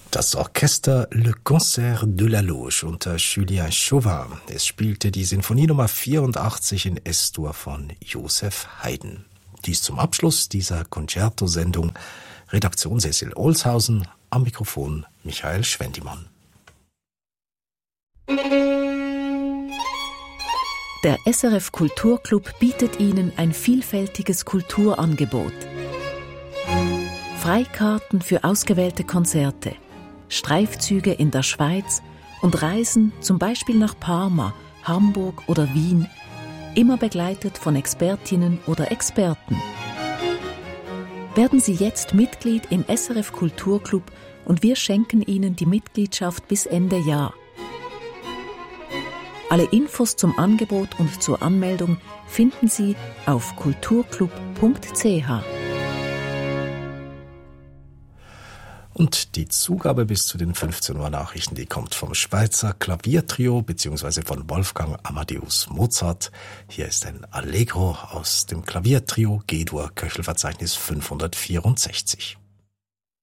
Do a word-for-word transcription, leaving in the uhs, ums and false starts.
Das Orchester Le Concert de la Loge unter Julien Chauvin. Es spielte die Sinfonie Nummer vierundachtzig in S-Dur von Joseph Haydn. Dies zum Abschluss dieser Concerto-Sendung. Redaktion Cecil Olshausen, am Mikrofon Michael Schwendimann. Der S R F Kulturclub bietet Ihnen ein vielfältiges Kulturangebot. Freikarten für ausgewählte Konzerte, Streifzüge in der Schweiz und Reisen zum Beispiel nach Parma, Hamburg oder Wien, immer begleitet von Expertinnen oder Experten. Werden Sie jetzt Mitglied im S R F Kulturclub und wir schenken Ihnen die Mitgliedschaft bis Ende Jahr. Alle Infos zum Angebot und zur Anmeldung finden Sie auf kulturclub punkt c h. Und die Zugabe bis zu den fünfzehn Uhr Nachrichten, die kommt vom Schweizer Klaviertrio bzw. von Wolfgang Amadeus Mozart. Hier ist ein Allegro aus dem Klaviertrio G-Dur Köchelverzeichnis fünfhundertvierundsechzig.